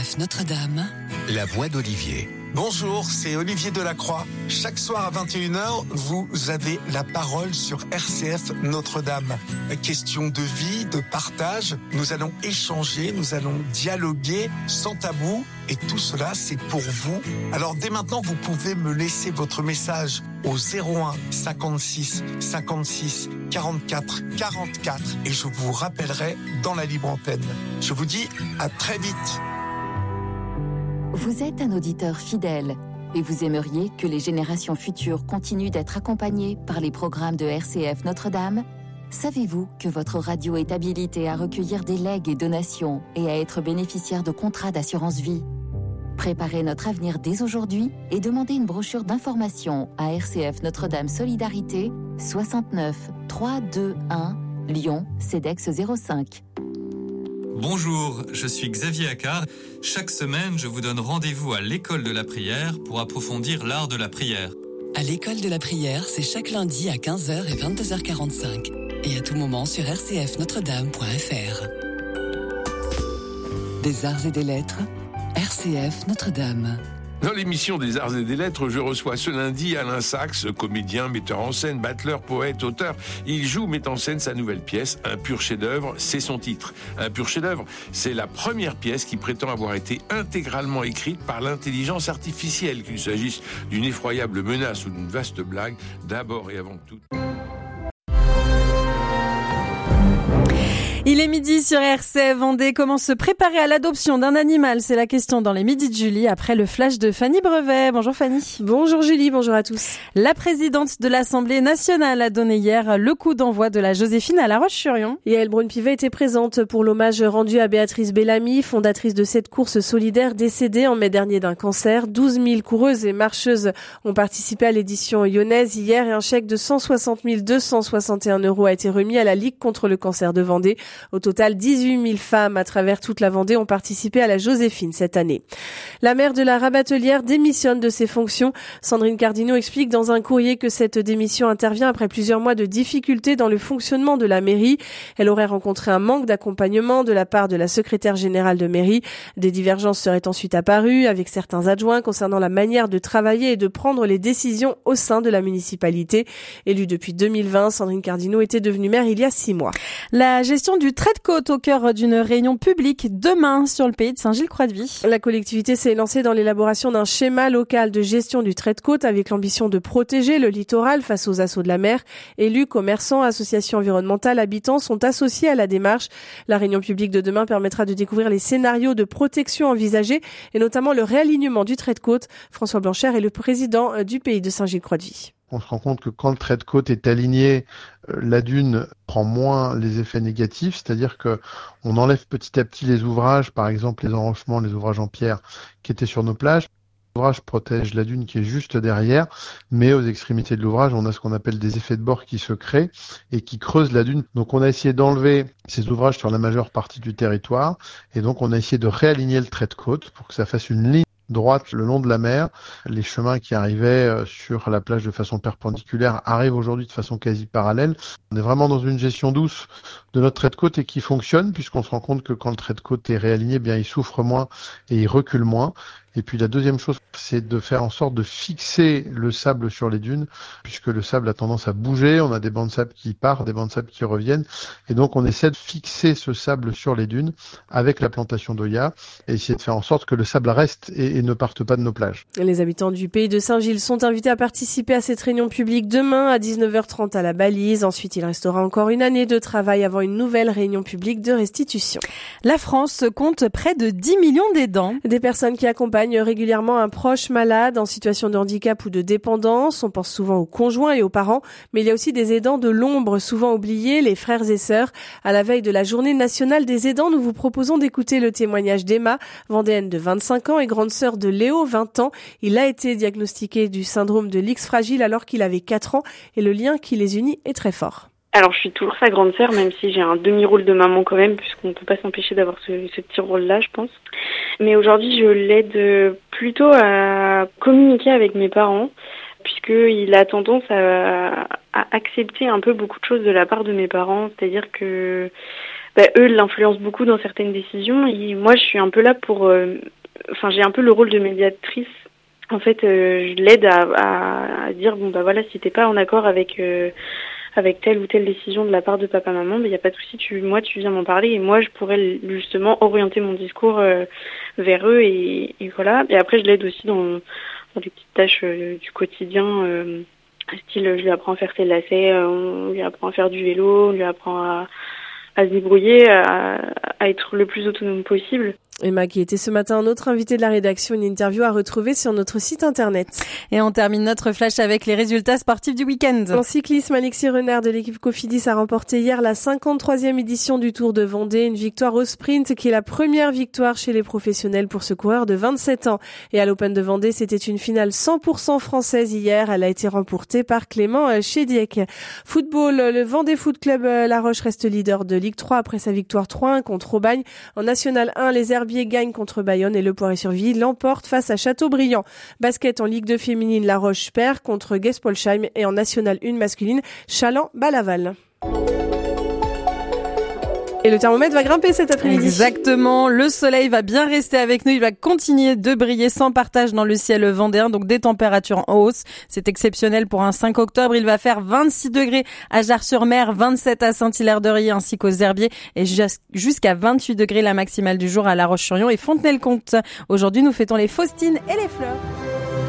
RCF Notre-Dame, la voix d'Olivier. Bonjour, c'est Olivier Delacroix. Chaque soir à 21h, vous avez la parole sur RCF Notre-Dame. Question de vie, de partage. Nous allons échanger, nous allons dialoguer sans tabou. Et tout cela, c'est pour vous. Alors dès maintenant, vous pouvez me laisser votre message au 01 56 56 44 44 et je vous rappellerai dans la libre antenne. Je vous dis à très vite. Vous êtes un auditeur fidèle et vous aimeriez que les générations futures continuent d'être accompagnées par les programmes de RCF Notre-Dame ? Savez-vous que votre radio est habilitée à recueillir des legs et donations et à être bénéficiaire de contrats d'assurance vie ? Préparez notre avenir dès aujourd'hui et demandez une brochure d'information à RCF Notre-Dame Solidarité 69 321 Lyon CEDEX 05. Bonjour, je suis Xavier Accard. Chaque semaine, je vous donne rendez-vous à l'école de la prière pour approfondir l'art de la prière. À l'école de la prière, c'est chaque lundi à 15h et 22h45 et à tout moment sur rcfnotredame.fr. Des arts et des lettres, RCF Notre-Dame. Dans l'émission des Arts et des Lettres, je reçois ce lundi Alain Sachs, comédien, metteur en scène, battleur, poète, auteur. Il joue, met en scène sa nouvelle pièce, Un pur chef-d'œuvre, c'est son titre. Un pur chef-d'œuvre, c'est la première pièce qui prétend avoir été intégralement écrite par l'intelligence artificielle, qu'il s'agisse d'une effroyable menace ou d'une vaste blague, d'abord et avant tout. Il est midi sur RCF Vendée. Comment se préparer à l'adoption d'un animal ? C'est la question dans les Midis de Julie après le flash de Fanny Brevet. Bonjour Fanny. Bonjour Julie, bonjour à tous. La présidente de l'Assemblée nationale a donné hier le coup d'envoi de la Joséphine à La Roche-sur-Yon. Yael Braun-Pivet était présente pour l'hommage rendu à Béatrice Bellamy, fondatrice de cette course solidaire décédée en mai dernier d'un cancer. 12 000 coureuses et marcheuses ont participé à l'édition lyonnaise hier et un chèque de 160 261 € a été remis à la Ligue contre le cancer de Vendée. Au total, 18 000 femmes à travers toute la Vendée ont participé à la Joséphine cette année. La maire de la Rabatelière démissionne de ses fonctions. Sandrine Cardinaux explique dans un courrier que cette démission intervient après plusieurs mois de difficultés dans le fonctionnement de la mairie. Elle aurait rencontré un manque d'accompagnement de la part de la secrétaire générale de mairie. Des divergences seraient ensuite apparues avec certains adjoints concernant la manière de travailler et de prendre les décisions au sein de la municipalité. Élue depuis 2020, Sandrine Cardinaux était devenue maire il y a 6 mois. La gestion du trait de côte au cœur d'une réunion publique demain sur le pays de Saint-Gilles-Croix-de-Vie. La collectivité s'est lancée dans l'élaboration d'un schéma local de gestion du trait de côte avec l'ambition de protéger le littoral face aux assauts de la mer. Élus, commerçants, associations environnementales, habitants sont associés à la démarche. La réunion publique de demain permettra de découvrir les scénarios de protection envisagés et notamment le réalignement du trait de côte. François Blanchère est le président du pays de Saint-Gilles-Croix-de-Vie. On se rend compte que quand le trait de côte est aligné, la dune prend moins les effets négatifs, c'est-à-dire que on enlève petit à petit les ouvrages, par exemple les enrochements, les ouvrages en pierre qui étaient sur nos plages. L'ouvrage protège la dune qui est juste derrière, mais aux extrémités de l'ouvrage, on a ce qu'on appelle des effets de bord qui se créent et qui creusent la dune. Donc on a essayé d'enlever ces ouvrages sur la majeure partie du territoire et donc on a essayé de réaligner le trait de côte pour que ça fasse une ligne droite le long de la mer. Les chemins qui arrivaient sur la plage de façon perpendiculaire arrivent aujourd'hui de façon quasi parallèle. On est vraiment dans une gestion douce de notre trait de côte et qui fonctionne puisqu'on se rend compte que quand le trait de côte est réaligné, bien il souffre moins et il recule moins. Et puis la deuxième chose, c'est de faire en sorte de fixer le sable sur les dunes, puisque le sable a tendance à bouger, on a des bancs de sable qui partent, des bancs de sable qui reviennent, et donc on essaie de fixer ce sable sur les dunes avec la plantation d'Oya, et essayer de faire en sorte que le sable reste et ne parte pas de nos plages. Les habitants du pays de Saint-Gilles sont invités à participer à cette réunion publique demain à 19h30 à la Balise. Ensuite, il restera encore une année de travail avant une nouvelle réunion publique de restitution. La France compte près de 10 millions d'aidants. Des personnes qui accompagnent régulièrement un proche malade en situation de handicap ou de dépendance. On pense souvent aux conjoints et aux parents, mais il y a aussi des aidants de l'ombre, souvent oubliés, les frères et sœurs. À la veille de la Journée nationale des aidants, nous vous proposons d'écouter le témoignage d'Emma, vendéenne de 25 ans et grande sœur de Léo, 20 ans. Il a été diagnostiqué du syndrome de l'X fragile alors qu'il avait 4 ans et le lien qui les unit est très fort. Alors, je suis toujours sa grande sœur, même si j'ai un demi-rôle de maman quand même, puisqu'on ne peut pas s'empêcher d'avoir ce petit rôle-là, je pense. Mais aujourd'hui, je l'aide plutôt à communiquer avec mes parents, puisqu'il a tendance à accepter un peu beaucoup de choses de la part de mes parents. C'est-à-dire que eux l'influencent beaucoup dans certaines décisions. Et moi, je suis un peu là pour j'ai un peu le rôle de médiatrice. En fait, je l'aide à dire bon bah voilà, si t'es pas en accord avec telle ou telle décision de la part de papa-maman, mais il y a pas de souci, tu viens m'en parler et moi je pourrais justement orienter mon discours vers eux et voilà. Et après je l'aide aussi dans les petites tâches du quotidien, style je lui apprends à faire ses lacets, on lui apprend à faire du vélo, on lui apprend à se débrouiller, à être le plus autonome possible. Emma qui était ce matin notre invitée de la rédaction, une interview à retrouver sur notre site internet. Et on termine notre flash avec les résultats sportifs du week-end. En cyclisme, Alexis Renard de l'équipe Cofidis a remporté hier la 53e édition du Tour de Vendée, une victoire au sprint qui est la première victoire chez les professionnels pour ce coureur de 27 ans. Et à l'Open de Vendée, c'était une finale 100% française hier. Elle a été remportée par Clément Chédiec. Football, le Vendée Foot Club La Roche reste leader de Ligue 3 après sa victoire 3-1 contre Aubagne. En National 1, les Herbiers gagne contre Bayonne et le Poiré-sur-Vie l'emporte face à Châteaubriand. Basket en Ligue 2 féminine, La Roche perd contre Gespolsheim et en National 1 masculine, Chaland-Balaval. Et le thermomètre va grimper cet après-midi. Exactement. Le soleil va bien rester avec nous. Il va continuer de briller sans partage dans le ciel vendéen. Donc des températures en hausse. C'est exceptionnel pour un 5 octobre. Il va faire 26 degrés à Jars-sur-Mer, 27 à Saint-Hilaire-de-Riez ainsi qu'aux Herbiers et jusqu'à 28 degrés la maximale du jour à La Roche-sur-Yon et Fontenay-le-Comte. Aujourd'hui, nous fêtons les Faustines et les fleurs.